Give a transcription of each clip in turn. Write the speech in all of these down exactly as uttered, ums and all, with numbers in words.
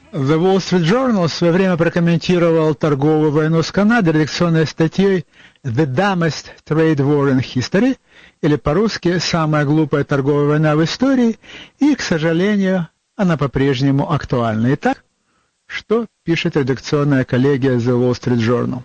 The Wall Street Journal в свое время прокомментировал торговую войну с Канадой редакционной статьей «The dumbest trade war in history», или по-русски «Самая глупая торговая война в истории», и, к сожалению, она по-прежнему актуальна. Итак, что пишет редакционная коллегия The Wall Street Journal?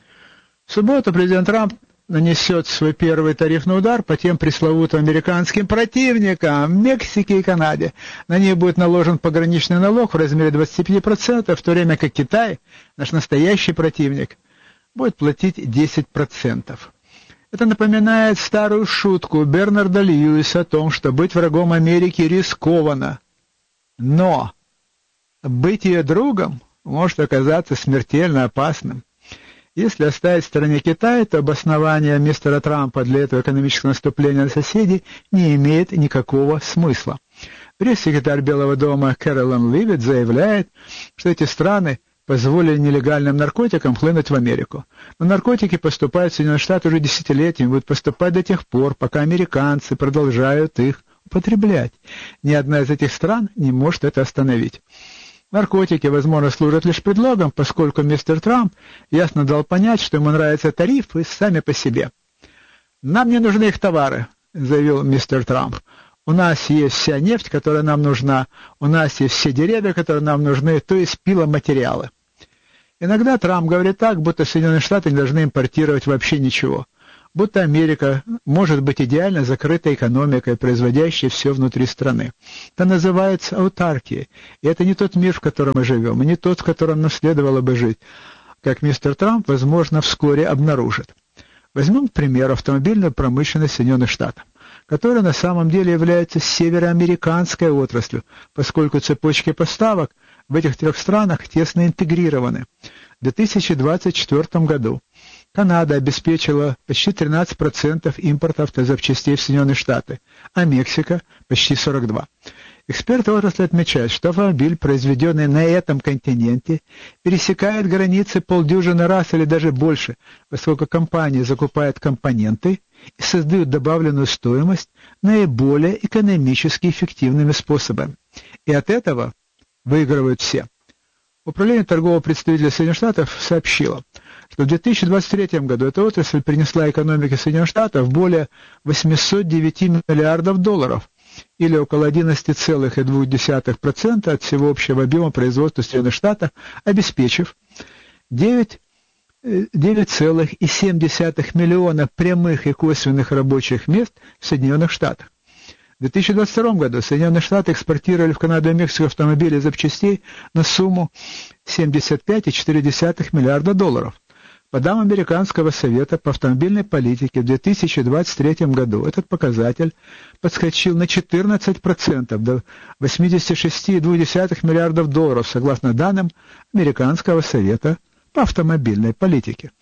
В субботу президент Трамп нанесет свой первый тарифный удар по тем пресловутым американским противникам Мексике и Канаде. На них будет наложен пограничный налог в размере двадцати пяти процентов, в то время как Китай, наш настоящий противник, будет платить десять процентов. Это напоминает старую шутку Бернарда Льюиса о том, что быть врагом Америки рискованно, но быть ее другом может оказаться смертельно опасным. Если оставить в стороне Китай, то обоснование мистера Трампа для этого экономического наступления на соседей не имеет никакого смысла. Пресс-секретарь Белого дома Кэролин Ливит заявляет, что эти страны позволили нелегальным наркотикам хлынуть в Америку. Но наркотики поступают в Соединенные Штаты уже десятилетиями, будут поступать до тех пор, пока американцы продолжают их употреблять. Ни одна из этих стран не может это остановить. Наркотики, возможно, служат лишь предлогом, поскольку мистер Трамп ясно дал понять, что ему нравятся тарифы сами по себе. «Нам не нужны их товары», — заявил мистер Трамп. «У нас есть вся нефть, которая нам нужна, у нас есть все деревья, которые нам нужны, то есть пиломатериалы». Иногда Трамп говорит так, будто Соединенные Штаты не должны импортировать вообще ничего, будто Америка может быть идеально закрытой экономикой, производящей все внутри страны. Это называется аутаркией, и это не тот мир, в котором мы живем, и не тот, в котором нам следовало бы жить, как мистер Трамп, возможно, вскоре обнаружит. Возьмем, к примеру, автомобильную промышленность Соединенных Штатов, которая на самом деле является североамериканской отраслью, поскольку цепочки поставок в этих трех странах тесно интегрированы. В две тысячи двадцать четвёртом году Канада обеспечила почти тринадцать процентов импорта автозапчастей в Соединенные Штаты, а Мексика – почти сорок два процента. Эксперты отрасли отмечают, что автомобиль, произведенный на этом континенте, пересекает границы полдюжины раз или даже больше, поскольку компании закупают компоненты и создают добавленную стоимость наиболее экономически эффективными способами. И от этого выигрывают все. Управление торгового представителя Соединенных Штатов сообщило, что в две тысячи двадцать третьем году эта отрасль принесла экономике Соединенных Штатов более восемьсот девять миллиардов долларов, или около одиннадцать целых две десятых процента от всего общего объема производства Соединенных Штатов, обеспечив девять целых семь десятых миллиона прямых и косвенных рабочих мест в Соединенных Штатах. В две тысячи двадцать втором году Соединенные Штаты экспортировали в Канаду и Мексику автомобили и запчастей на сумму семьдесят пять целых четыре десятых миллиарда долларов. По данным Американского совета по автомобильной политике в две тысячи двадцать третьем году этот показатель подскочил на четырнадцать процентов до восемьдесят шесть целых две десятых миллиардов долларов, согласно данным Американского совета по автомобильной политике.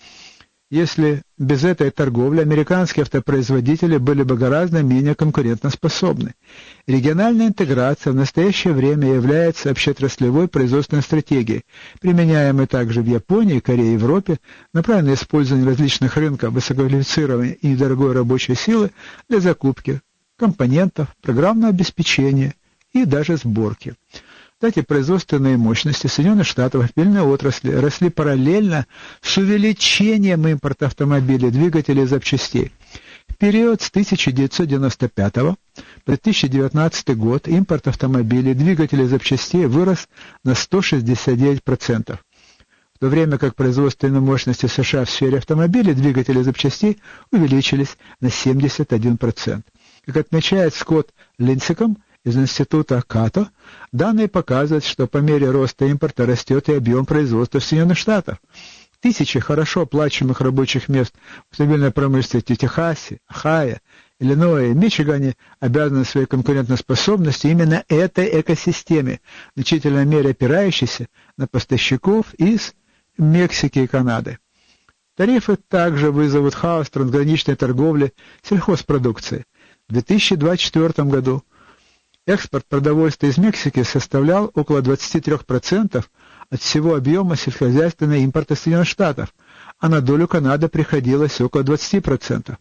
Если без этой торговли американские автопроизводители были бы гораздо менее конкурентоспособны. Региональная интеграция в настоящее время является общеотраслевой производственной стратегией, применяемой также в Японии, Корее и Европе, направленной на использование различных рынков высококвалифицированной и недорогой рабочей силы для закупки компонентов, программного обеспечения и даже сборки. Кстати, производственные мощности Соединенных Штатов автомобильной отрасли росли параллельно с увеличением импорта автомобилей, двигателей и запчастей. В период с тысяча девятьсот девяносто пятого по две тысячи девятнадцатый год импорт автомобилей, двигателей и запчастей вырос на сто шестьдесят девять процентов, в то время как производственные мощности США в сфере автомобилей, двигателей и запчастей увеличились на семьдесят один процент. Как отмечает Скотт Линсиком из института Като, данные показывают, что по мере роста импорта растет и объем производства в Соединенных Штатах. Тысячи хорошо оплачиваемых рабочих мест в автомобильной промышленности в Техасе, Ohio, Иллинойсе и Мичигане обязаны своей конкурентоспособностью именно этой экосистеме, в значительной мере опирающейся на поставщиков из Мексики и Канады. Тарифы также вызовут хаос в трансграничной торговле сельхозпродукцией. В две тысячи двадцать четвёртом году экспорт продовольствия из Мексики составлял около двадцать три процента от всего объема сельскохозяйственного импорта Соединенных Штатов, а на долю Канады приходилось около двадцать процентов.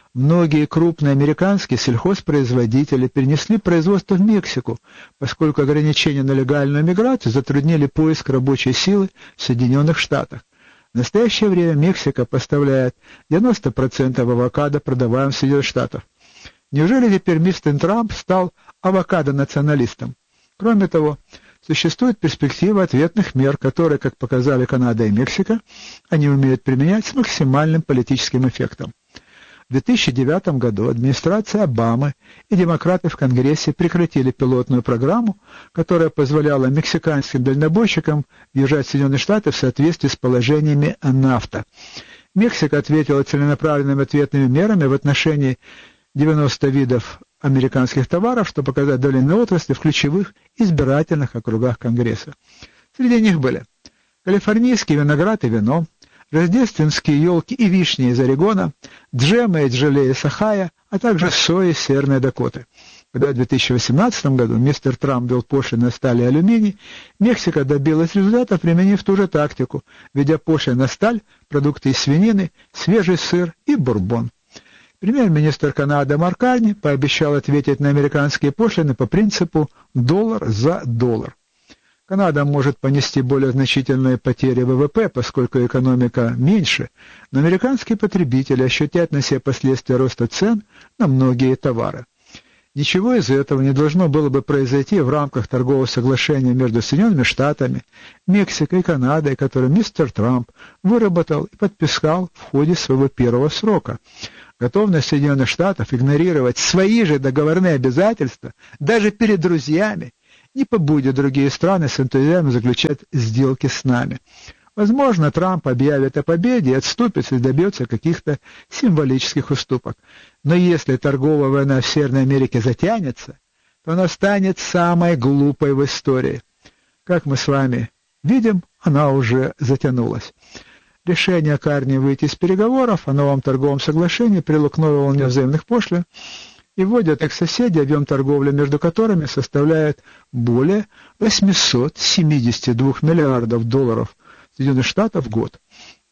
Многие крупные американские сельхозпроизводители перенесли производство в Мексику, поскольку ограничения на легальную миграцию затруднили поиск рабочей силы в Соединенных Штатах. В настоящее время Мексика поставляет девяносто процентов авокадо, продаваемых в Соединенных Штатах. Неужели теперь мистер Трамп стал авокадо-националистом? Кроме того, существует перспектива ответных мер, которые, как показали Канада и Мексика, они умеют применять с максимальным политическим эффектом. В две тысячи девятом году администрация Обамы и демократы в Конгрессе прекратили пилотную программу, которая позволяла мексиканским дальнобойщикам въезжать в Соединенные Штаты в соответствии с положениями нафта. Мексика ответила целенаправленными ответными мерами в отношении девяноста видов американских товаров, чтобы показать давление на отрасли в ключевых избирательных округах Конгресса. Среди них были калифорнийский виноград и вино, рождественские елки и вишни из Орегона, джемы и джеле из Ohio, а также соя из Северной Дакоты. Когда в две тысячи восемнадцатом году мистер Трамп ввел пошлины на сталь и алюминий, Мексика добилась результата, применив ту же тактику, введя пошлины на сталь, продукты из свинины, свежий сыр и бурбон. Премьер-министр Канады Марк Карни пообещал ответить на американские пошлины по принципу «доллар за доллар». Канада может понести более значительные потери ВВП, поскольку экономика меньше, но американские потребители ощутят на себе последствия роста цен на многие товары. Ничего из этого не должно было бы произойти в рамках торгового соглашения между Соединенными Штатами, Мексикой и Канадой, которое мистер Трамп выработал и подписал в ходе своего первого срока. Готовность Соединенных Штатов игнорировать свои же договорные обязательства даже перед друзьями не побудит другие страны с энтузиазмом заключать сделки с нами. Возможно, Трамп объявит о победе и отступит и добьется каких-то символических уступок. Но если торговая война в Северной Америке затянется, то она станет самой глупой в истории. Как мы с вами видим, она уже затянулась. Решение Карни выйти из переговоров о новом торговом соглашении привело к новой волне взаимных пошлин и вводят их соседи, объем торговли между которыми составляет более восемьсот семьдесят два миллиардов долларов Соединенных Штатов в год.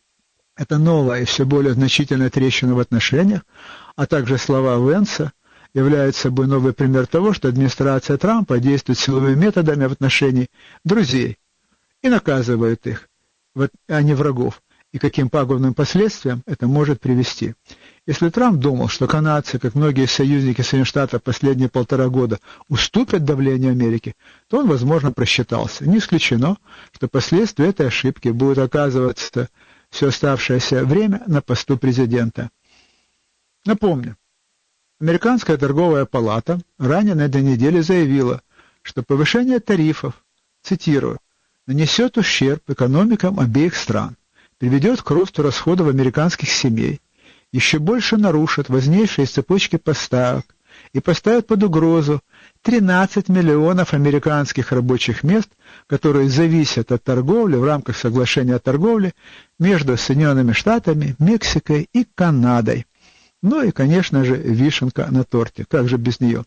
Это новая и все более значительная трещина в отношениях, а также слова Венса являются собой новый пример того, что администрация Трампа действует силовыми методами в отношении друзей и наказывает их, а не врагов, и каким пагубным последствиям это может привести. Если Трамп думал, что канадцы, как многие союзники Соединенных Штатов последние полтора года, уступят давлению Америки, то он, возможно, просчитался. Не исключено, что последствия этой ошибки будут оказываться все оставшееся время на посту президента. Напомню, Американская торговая палата ранее на этой неделе заявила, что повышение тарифов, цитирую, нанесет ущерб экономикам обеих стран, приведет к росту расходов американских семей, еще больше нарушат важнейшие цепочки поставок и поставят под угрозу тринадцать миллионов американских рабочих мест, которые зависят от торговли в рамках соглашения о торговле между Соединенными Штатами, Мексикой и Канадой. Ну и, конечно же, вишенка на торте. Как же без нее?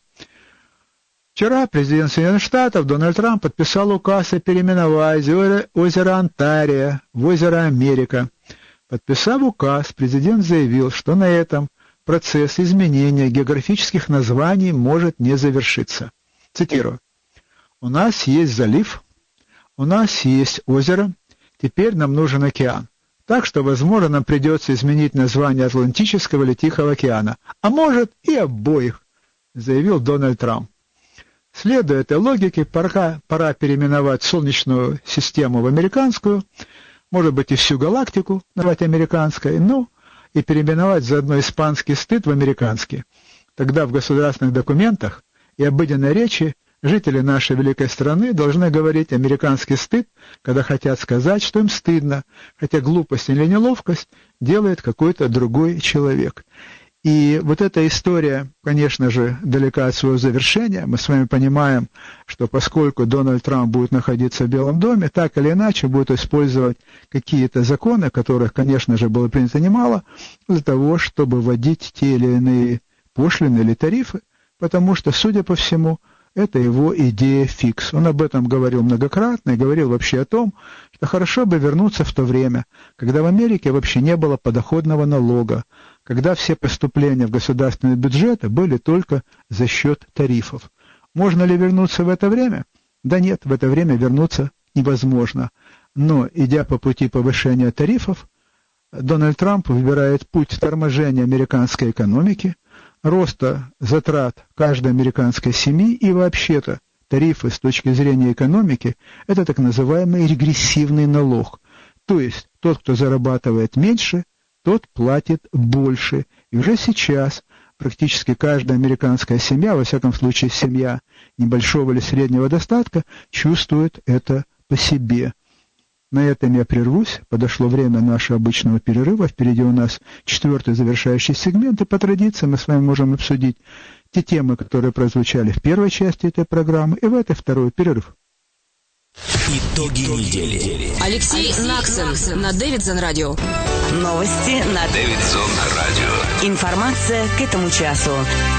Вчера президент Соединенных Штатов Дональд Трамп подписал указ о переименовании озера Онтарио в озеро Америка. Подписав указ, президент заявил, что на этом процесс изменения географических названий может не завершиться. Цитирую. «У нас есть залив, у нас есть озеро, теперь нам нужен океан. Так что, возможно, нам придется изменить название Атлантического или Тихого океана, а может и обоих», заявил Дональд Трамп. Следуя этой логике, пора, пора переименовать Солнечную систему в американскую, может быть, и всю галактику назвать американской, ну, и переименовать заодно испанский стыд в американский. Тогда в государственных документах и обыденной речи жители нашей великой страны должны говорить американский стыд, когда хотят сказать, что им стыдно, хотя глупость или неловкость делает какой-то другой человек. И вот эта история, конечно же, далека от своего завершения. Мы с вами понимаем, что поскольку Дональд Трамп будет находиться в Белом доме, так или иначе будет использовать какие-то законы, которых, конечно же, было принято немало, для того, чтобы вводить те или иные пошлины или тарифы, потому что, судя по всему, это его идея фикс. Он об этом говорил многократно и говорил вообще о том, что хорошо бы вернуться в то время, когда в Америке вообще не было подоходного налога, когда все поступления в государственный бюджет были только за счет тарифов. Можно ли вернуться в это время? Да нет, в это время вернуться невозможно. Но, идя по пути повышения тарифов, Дональд Трамп выбирает путь торможения американской экономики, роста затрат каждой американской семьи и вообще-то тарифы с точки зрения экономики – это так называемый регрессивный налог. То есть тот, кто зарабатывает меньше, тот платит больше. И уже сейчас практически каждая американская семья, во всяком случае семья небольшого или среднего достатка, чувствует это по себе. На этом я прервусь. Подошло время нашего обычного перерыва. Впереди у нас четвертый завершающий сегмент. И по традиции мы с вами можем обсудить те темы, которые прозвучали в первой части этой программы, и в этой второй перерыв. Итоги недели. Алексей, Алексей Наксон на Дэвидсон радио. Новости на Дэвидсон радио. Информация к этому часу.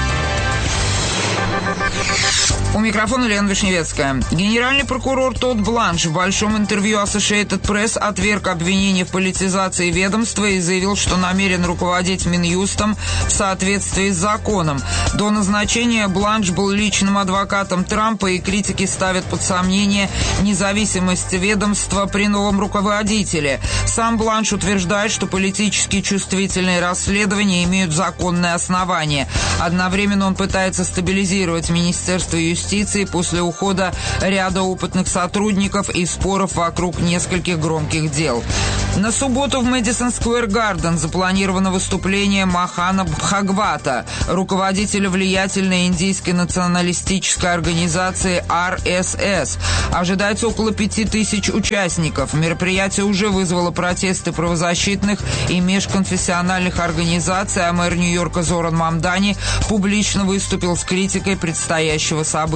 У микрофона Лена Вишневецкая. Генеральный прокурор Тодд Бланш в большом интервью Associated Press отверг обвинения в политизации ведомства и заявил, что намерен руководить Минюстом в соответствии с законом. До назначения Бланш был личным адвокатом Трампа, и критики ставят под сомнение независимость ведомства при новом руководителе. Сам Бланш утверждает, что политически чувствительные расследования имеют законное основание. Одновременно он пытается стабилизировать Министерство юстиции после ухода ряда опытных сотрудников и споров вокруг нескольких громких дел. На субботу в Мэдисон Сквер Гарден запланировано выступление Мохана Бхагвата, руководителя влиятельной индийской националистической организации ар эс эс. Ожидается около пяти тысяч участников. Мероприятие уже вызвало протесты правозащитных и межконфессиональных организаций, а мэр Нью-Йорка Зоран Мамдани публично выступил с критикой предстоящего события.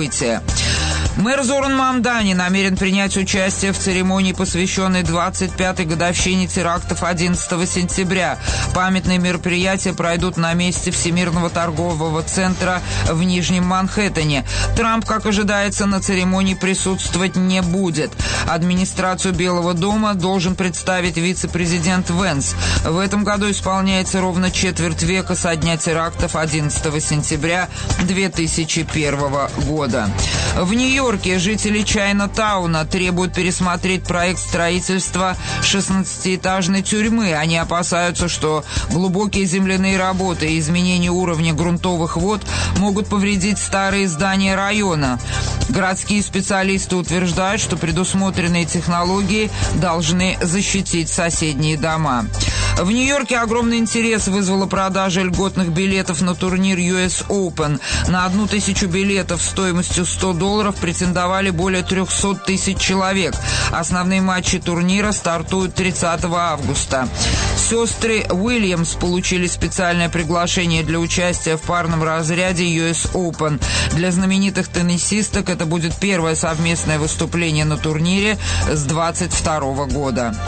Мэр Зоран Мамдани намерен принять участие в церемонии, посвященной двадцать пятой годовщине терактов одиннадцатого сентября. Памятные мероприятия пройдут на месте Всемирного торгового центра в Нижнем Манхэттене. Трамп, как ожидается, на церемонии присутствовать не будет. Администрацию Белого дома должен представить вице-президент Венс. В этом году исполняется ровно четверть века со дня терактов одиннадцатого сентября две тысячи первого года. В Нью-Йорке жители Чайна-тауна требуют пересмотреть проект строительства шестнадцатиэтажной тюрьмы. Они опасаются, что глубокие земляные работы и изменение уровня грунтовых вод могут повредить старые здания района. Городские специалисты утверждают, что предусмотренные технологии должны защитить соседние дома. В Нью-Йорке огромный интерес вызвала продажа льготных билетов на турнир ю эс Open. На одну тысячу билетов стоимостью сто долларов претендовали более триста тысяч человек. Основные матчи турнира стартуют тридцатого августа. Сестры Уильямс получили специальное приглашение для участия в парном разряде ю эс Open. Для знаменитых теннисисток это будет первое совместное выступление на турнире с двадцать второго года.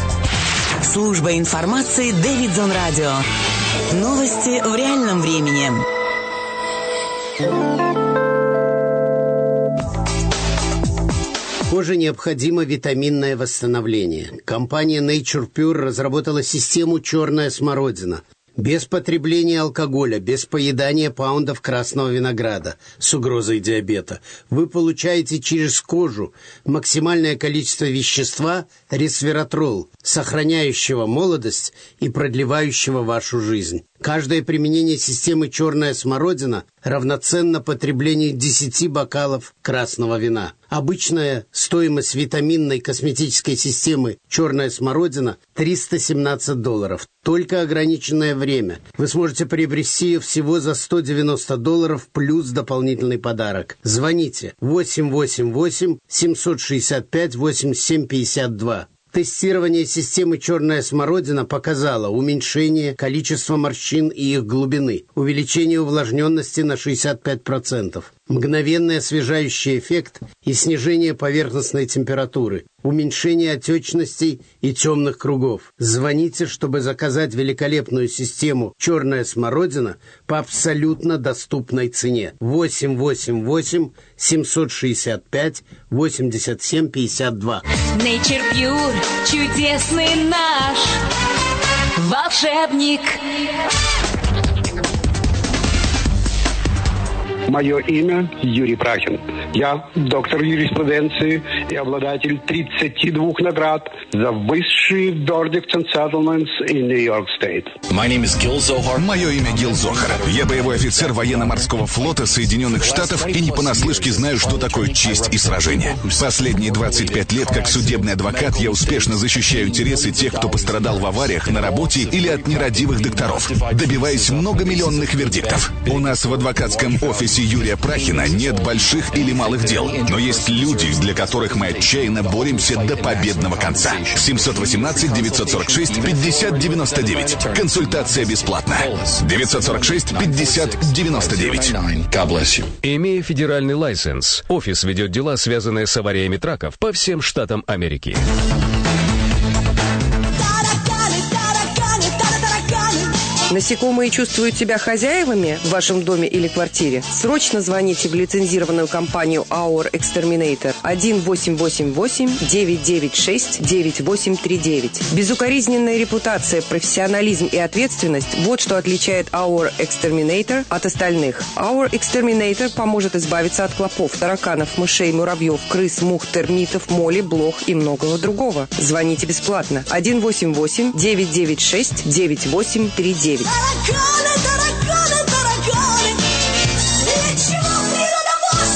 Служба информации Дэвидсон радио. Новости в реальном времени. Коже необходимо витаминное восстановление. Компания Nature Pure разработала систему «Черная смородина». Без потребления алкоголя, без поедания паундов красного винограда с угрозой диабета. Вы получаете через кожу максимальное количество вещества ресвератрол, сохраняющего молодость и продлевающего вашу жизнь. Каждое применение системы «Черная смородина» равноценно потреблению десяти бокалов красного вина. Обычная стоимость витаминной косметической системы «Черная смородина» триста семнадцать долларов. Только ограниченное время. Вы сможете приобрести ее всего за сто девяносто долларов плюс дополнительный подарок. Звоните восемь восемь восемь семь шесть пять восемьдесят семь пятьдесят два. Тестирование системы «Черная смородина» показало уменьшение количества морщин и их глубины, увеличение увлажненности на шестьдесят пять процентов, мгновенный освежающий эффект и снижение поверхностной температуры, уменьшение отечностей и темных кругов. Звоните, чтобы заказать великолепную систему «Черная смородина» по абсолютно доступной цене. восемь восемь восемь семь шесть пять восемьдесят семь пятьдесят два. Nature Pure, чудесный наш волшебник. Мое имя Юрий Прахин. Я доктор юриспруденции и обладатель тридцати двух наград за высшие verdicts and settlements in New York State. My name is Gil Zohar. Мое имя Гил Зохар. Я боевой офицер военно-морского флота Соединенных Штатов и не понаслышке знаю, что такое честь и сражение. Последние двадцать пять лет как судебный адвокат я успешно защищаю интересы тех, кто пострадал в авариях, на работе или от нерадивых докторов, добиваясь многомиллионных вердиктов. У нас в адвокатском офисе Юрия Прахина нет больших или малых дел, но есть люди, для которых мы отчаянно боремся до победного конца. семьсот восемнадцать девятьсот сорок шесть пятьдесят девяносто девять. Консультация бесплатна. девятьсот сорок шесть пятьдесят девяносто девять. Имея федеральный лайсенс, офис ведет дела, связанные с авариями траков по всем штатам Америки. Насекомые чувствуют себя хозяевами в вашем доме или квартире? Срочно звоните в лицензированную компанию Our Exterminator один восемь восемь восемь девять девять шесть девять восемь три девять. Безукоризненная репутация, профессионализм и ответственность – вот что отличает Our Exterminator от остальных. Our Exterminator поможет избавиться от клопов, тараканов, мышей, муравьев, крыс, мух, термитов, моли, блох и многого другого. Звоните бесплатно один восемь восемь девять девять шесть девять восемь три девять. Тараканы, тараканы, тараканы, для чего природа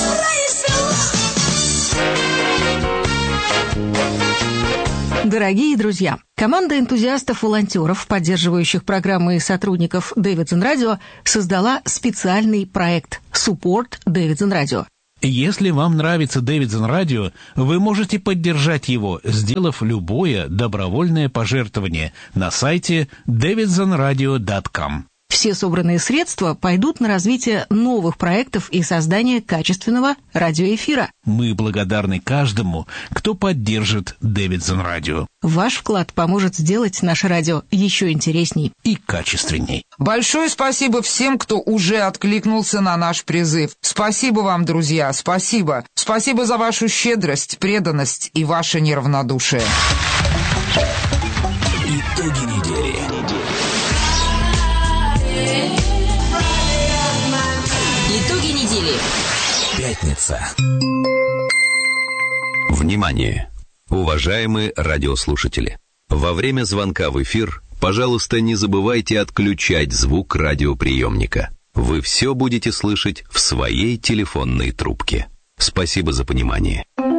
вас произвела? Дорогие друзья, команда энтузиастов-волонтеров, поддерживающих программы и сотрудников Davidson Radio, создала специальный проект Support Davidson Radio. Если вам нравится Davidson Radio, вы можете поддержать его, сделав любое добровольное пожертвование на сайте дэвидсон радио точка ком. Все собранные средства пойдут на развитие новых проектов и создание качественного радиоэфира. Мы благодарны каждому, кто поддержит Davidson Radio. Ваш вклад поможет сделать наше радио еще интересней и качественней. Большое спасибо всем, кто уже откликнулся на наш призыв. Спасибо вам, друзья, спасибо. Спасибо за вашу щедрость, преданность и ваше неравнодушие. Итоги недели. Итоги недели. Пятница. Внимание! Уважаемые радиослушатели! Во время звонка в эфир, пожалуйста, не забывайте отключать звук радиоприемника. Вы все будете слышать в своей телефонной трубке. Спасибо за понимание.